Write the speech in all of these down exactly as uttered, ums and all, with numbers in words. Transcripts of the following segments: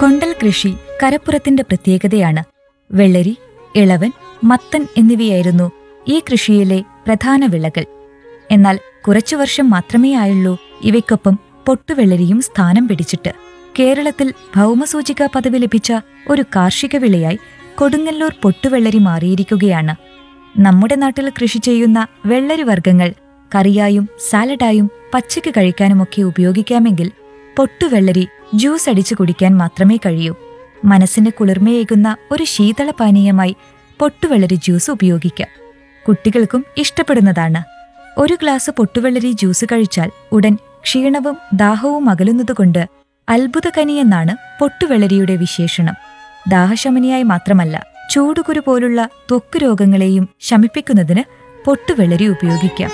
കൊണ്ടൽ കൃഷി കരപ്പുറത്തിന്റെ പ്രത്യേകതയാണ്. വെള്ളരി, ഇളവൻ, മത്തൻ എന്നിവയായിരുന്നു ഈ കൃഷിയിലെ പ്രധാന വിളകൾ. എന്നാൽ കുറച്ചു വർഷം മാത്രമേ ആയുള്ളൂ ഇവയ്ക്കൊപ്പം പൊട്ടുവെള്ളരിയും സ്ഥാനം പിടിച്ചിട്ട്. കേരളത്തിൽ ഭൗമസൂചികാ പദവി ലഭിച്ച ഒരു കാർഷിക വിളയായി കൊടുങ്ങല്ലൂർ പൊട്ടുവെള്ളരി മാറിയിരിക്കുകയാണ്. നമ്മുടെ നാട്ടിൽ കൃഷി ചെയ്യുന്ന വെള്ളരി വർഗ്ഗങ്ങൾ കറിയായും സാലഡായും പച്ചയ്ക്ക് കഴിക്കാനുമൊക്കെ ഉപയോഗിക്കാമെങ്കിൽ പൊട്ടുവെള്ളരി ജ്യൂസ് അടിച്ചു കുടിക്കാൻ മാത്രമേ കഴിയൂ. മനസ്സിന് കുളിർമയേകുന്ന ഒരു ശീതളപാനീയമായി പൊട്ടുവെള്ളരി ജ്യൂസ് ഉപയോഗിക്കാം. കുട്ടികൾക്കും ഇഷ്ടപ്പെടുന്നതാണ്. ഒരു ഗ്ലാസ് പൊട്ടുവെള്ളരി ജ്യൂസ് കഴിച്ചാൽ ഉടൻ ക്ഷീണവും ദാഹവും അകലുന്നതുകൊണ്ട് അത്ഭുതകനിയെന്നാണ് പൊട്ടുവെള്ളരിയുടെ വിശേഷണം. ദാഹശമനിയായി മാത്രമല്ല, ചൂടുകുരു പോലുള്ള ത്വക്ക് രോഗങ്ങളെയും ശമിപ്പിക്കുന്നതിന് പൊട്ടുവെള്ളരി ഉപയോഗിക്കാം.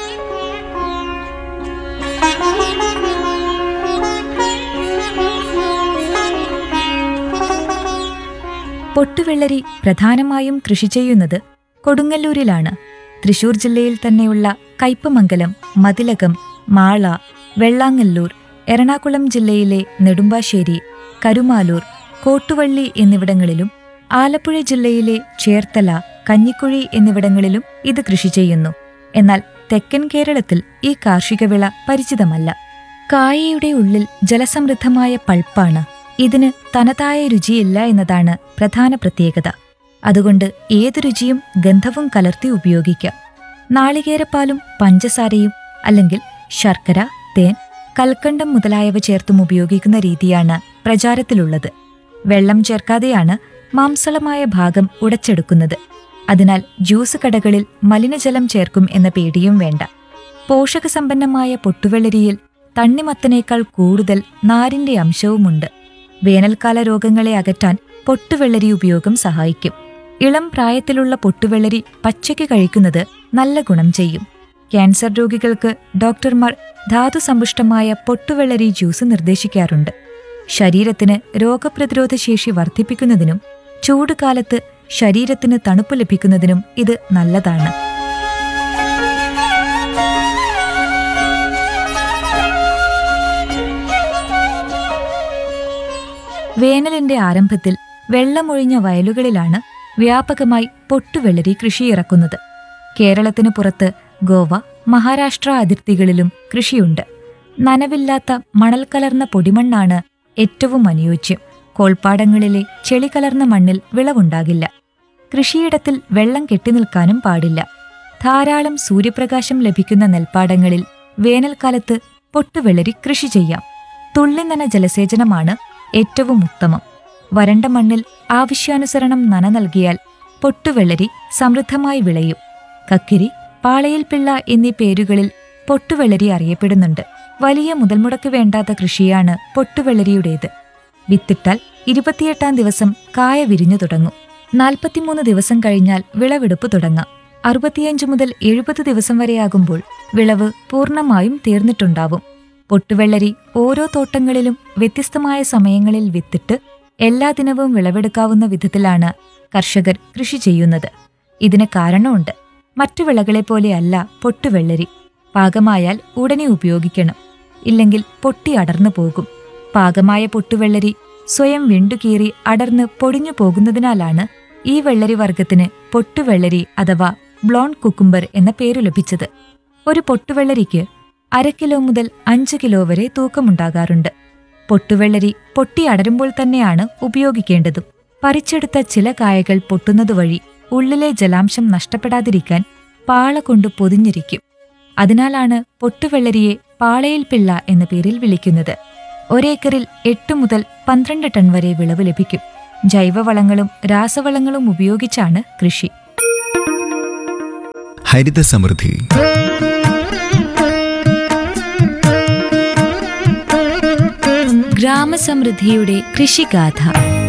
പൊട്ടുവെള്ളരി പ്രധാനമായും കൃഷി ചെയ്യുന്നത് കൊടുങ്ങല്ലൂരിലാണ്. തൃശൂർ ജില്ലയിൽ തന്നെയുള്ള കയ്പമംഗലം, മതിലകം, മാള, വെള്ളാങ്ങല്ലൂർ, എറണാകുളം ജില്ലയിലെ നെടുമ്പാശ്ശേരി, കരുമാലൂർ, കോട്ടുവള്ളി എന്നിവിടങ്ങളിലും ആലപ്പുഴ ജില്ലയിലെ ചേർത്തല, കഞ്ഞിക്കുഴി എന്നിവിടങ്ങളിലും ഇത് കൃഷി ചെയ്യുന്നു. എന്നാൽ തെക്കൻ കേരളത്തിൽ ഈ കാർഷിക വിള പരിചിതമല്ല. കായയുടെ ഉള്ളിൽ ജലസമൃദ്ധമായ പൾപ്പാണ്. ഇതിന് തനതായ രുചിയില്ല എന്നതാണ് പ്രധാന പ്രത്യേകത. അതുകൊണ്ട് ഏതു രുചിയും ഗന്ധവും കലർത്തി ഉപയോഗിക്കാം. നാളികേരപ്പാലും പഞ്ചസാരയും അല്ലെങ്കിൽ ശർക്കര, തേൻ, കൽക്കണ്ടം മുതലായവ ചേർത്തും ഉപയോഗിക്കുന്ന രീതിയാണ് പ്രചാരത്തിലുള്ളത്. വെള്ളം ചേർക്കാതെയാണ് മാംസളമായ ഭാഗം ഉടച്ചെടുക്കുന്നത്. അതിനാൽ ജ്യൂസ് കടകളിൽ മലിനജലം ചേർക്കും എന്ന പേടിയും വേണ്ട. പോഷകസമ്പന്നമായ പൊട്ടുവെള്ളരിയിൽ തണ്ണിമത്തനേക്കാൾ കൂടുതൽ നാരിന്റെ അംശവുമുണ്ട്. വേനൽക്കാല രോഗങ്ങളെ അകറ്റാൻ പൊട്ടുവെള്ളരി ഉപയോഗം സഹായിക്കും. ഇളം പ്രായത്തിലുള്ള പൊട്ടുവെള്ളരി പച്ചയ്ക്ക് കഴിക്കുന്നത് നല്ല ഗുണം ചെയ്യും. ക്യാൻസർ രോഗികൾക്ക് ഡോക്ടർമാർ ധാതുസമ്പുഷ്ടമായ പൊട്ടുവെള്ളരി ജ്യൂസ് നിർദ്ദേശിക്കാറുണ്ട്. ശരീരത്തിന് രോഗപ്രതിരോധ ശേഷി വർദ്ധിപ്പിക്കുന്നതിനും ചൂടുകാലത്ത് ശരീരത്തിന് തണുപ്പ് ലഭിക്കുന്നതിനും ഇത് നല്ലതാണ്. വേനലിന്റെ ആരംഭത്തിൽ വെള്ളമൊഴിഞ്ഞ വയലുകളിലാണ് വ്യാപകമായി പൊട്ടുവെള്ളരി കൃഷിയിറക്കുന്നത്. കേരളത്തിന് പുറത്ത് ഗോവ, മഹാരാഷ്ട്ര അതിർത്തികളിലും കൃഷിയുണ്ട്. നനവില്ലാത്ത മണൽ കലർന്ന പൊടിമണ്ണാണ് ഏറ്റവും അനുയോജ്യം. കോൾപ്പാടങ്ങളിലെ ചെളി കലർന്ന മണ്ണിൽ വിളവുണ്ടാകില്ല. കൃഷിയിടത്തിൽ വെള്ളം കെട്ടിനിൽക്കാനും പാടില്ല. ധാരാളം സൂര്യപ്രകാശം ലഭിക്കുന്ന നെൽപ്പാടങ്ങളിൽ വേനൽക്കാലത്ത് പൊട്ടുവെള്ളരി കൃഷി ചെയ്യാം. തുള്ളിനന ജലസേചനമാണ് ഏറ്റവും ഉത്തമം. വരണ്ട മണ്ണിൽ ആവശ്യാനുസരണം നന നൽകിയാൽ പൊട്ടുവെള്ളരി സമൃദ്ധമായി വിളയും. കക്കിരി, പാളയിൽപിള്ള എന്നീ പേരുകളിൽ പൊട്ടുവെള്ളരി അറിയപ്പെടുന്നുണ്ട്. വലിയ മുതൽമുടക്ക് വേണ്ടാത്ത കൃഷിയാണ് പൊട്ടുവെള്ളരിയുടേത്. വിത്തിട്ടാൽ ഇരുപത്തിയെട്ടാം ദിവസം കായ വിരിഞ്ഞു തുടങ്ങും. നാൽപ്പത്തിമൂന്ന് ദിവസം കഴിഞ്ഞാൽ വിളവെടുപ്പ് തുടങ്ങാം. അറുപത്തിയഞ്ച് മുതൽ എഴുപത് ദിവസം വരെയാകുമ്പോൾ വിളവ് പൂർണ്ണമായും തീർന്നിട്ടുണ്ടാവും. പൊട്ടുവെള്ളരി ഓരോ തോട്ടങ്ങളിലും വ്യത്യസ്തമായ സമയങ്ങളിൽ വിത്തിട്ട് എല്ലാ ദിനവും വിളവെടുക്കാവുന്ന വിധത്തിലാണ് കർഷകർ കൃഷി ചെയ്യുന്നത്. ഇതിന് കാരണമുണ്ട്. മറ്റു വിളകളെപ്പോലെയല്ല പൊട്ടുവെള്ളരി. പാകമായാൽ ഉടനെ ഉപയോഗിക്കണം. ഇല്ലെങ്കിൽ പൊട്ടി അടർന്നു പോകും. പാകമായ പൊട്ടുവെള്ളരി സ്വയം വിണ്ടുകീറി അടർന്ന് പൊടിഞ്ഞു പോകുന്നതിനാലാണ് ഈ വെള്ളരി വർഗത്തിന് പൊട്ടുവെള്ളരി അഥവാ ബ്ലോൺ കുക്കുംബർ എന്ന പേരു ലഭിച്ചത്. ഒരു പൊട്ടുവെള്ളരിക്ക് അര കിലോ മുതൽ അഞ്ച് കിലോ വരെ തൂക്കമുണ്ടാകാറുണ്ട്. പൊട്ടുവെള്ളരി പൊട്ടി അടരുമ്പോൾ തന്നെയാണ് ഉപയോഗിക്കേണ്ടതും. പറിച്ചെടുത്ത ചില കായകൾ പൊട്ടുന്നതുവഴി ഉള്ളിലെ ജലാംശം നഷ്ടപ്പെടാതിരിക്കാൻ പാള കൊണ്ട് പൊതിഞ്ഞിരിക്കും. അതിനാലാണ് പൊട്ടുവെള്ളരിയെ പാളയിൽപിള്ള എന്ന പേരിൽ വിളിക്കുന്നത്. ഒരേക്കറിൽ എട്ട് മുതൽ പന്ത്രണ്ട് ടൺ വരെ വിളവ് ലഭിക്കും. ജൈവവളങ്ങളും രാസവളങ്ങളും ഉപയോഗിച്ചാണ് കൃഷി. ഹരിത സമൃദ്ധി. ഗ്രാമസമൃദ്ധിയുടെ കൃഷിഗാഥ.